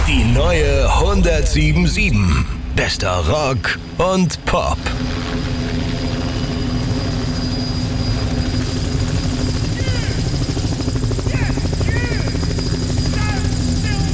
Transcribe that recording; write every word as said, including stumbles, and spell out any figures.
Die neue hundertsieben Komma sieben. Bester Rock und Pop.